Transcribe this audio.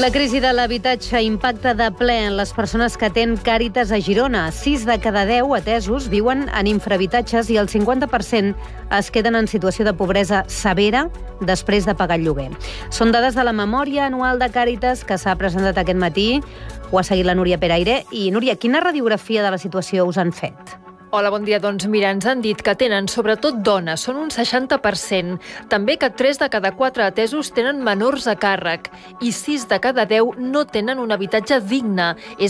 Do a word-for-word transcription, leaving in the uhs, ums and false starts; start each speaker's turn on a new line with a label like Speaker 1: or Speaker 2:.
Speaker 1: La crisi de l'habitatge impacta de ple en les persones que atén Càritas a Girona. Sis de cada deu atesos viuen en infrahabitatges i el cinquanta per cent es queden en situació de pobresa severa després de pagar el lloguer. Són dades de la memòria anual de Càritas que s'ha presentat aquest matí. Ho ha seguit la Núria Peraire. I, Núria, quina radiografia de la situació us han fet?
Speaker 2: Hola, bon dia. Doncs mira, ens han dit que tenen sobretot dones, són un seixanta per cent. També que tres de cada quatre atesos tenen menors a càrrec i sis de cada deu no tenen un habitatge digne. És